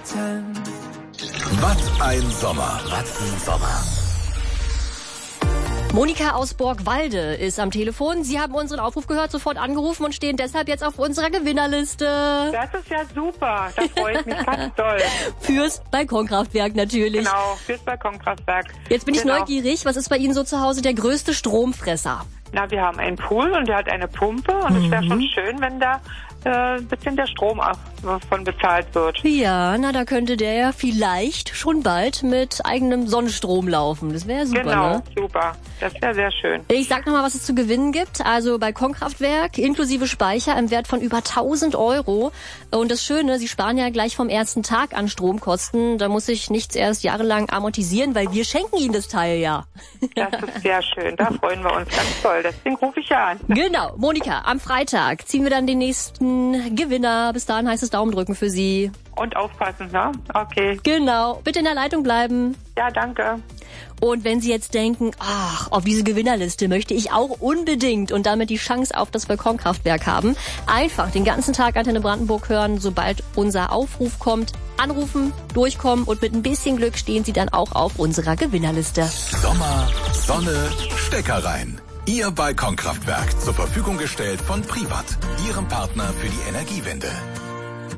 warten. Was ein Sommer. Was ein Sommer. Monika aus Borgwalde ist am Telefon. Sie haben unseren Aufruf gehört, sofort angerufen und stehen deshalb jetzt auf unserer Gewinnerliste. Das ist ja super. Da freue ich mich ganz doll. Fürs Balkonkraftwerk natürlich. Genau, fürs Balkonkraftwerk. Jetzt bin ich neugierig. Was ist bei Ihnen so zu Hause der größte Stromfresser? Na, wir haben einen Pool und der hat eine Pumpe und es wäre schon schön, wenn da ein bisschen der Strom von bezahlt wird. Ja, na, da könnte der ja vielleicht schon bald mit eigenem Sonnenstrom laufen. Das wäre super, genau, ne? Super. Das wäre sehr schön. Ich sag nochmal, was es zu gewinnen gibt. Also Balkonkraftwerk inklusive Speicher im Wert von über 1.000 Euro. Und das Schöne, Sie sparen ja gleich vom ersten Tag an Stromkosten. Da muss ich nichts erst jahrelang amortisieren, weil wir schenken Ihnen das Teil ja. Das ist sehr schön. Da freuen wir uns ganz toll. Deswegen rufe ich ja an. Genau. Monika, am Freitag ziehen wir dann den nächsten Gewinner. Bis dahin heißt es Daumen drücken für Sie. Und aufpassen, ne? Okay. Genau. Bitte in der Leitung bleiben. Ja, danke. Und wenn Sie jetzt denken, ach, auf diese Gewinnerliste möchte ich auch unbedingt und damit die Chance auf das Balkonkraftwerk haben, einfach den ganzen Tag Antenne Brandenburg hören, sobald unser Aufruf kommt, anrufen, durchkommen und mit ein bisschen Glück stehen Sie dann auch auf unserer Gewinnerliste. Sommer, Sonne, Stecker rein. Ihr Balkonkraftwerk zur Verfügung gestellt von Privat, Ihrem Partner für die Energiewende.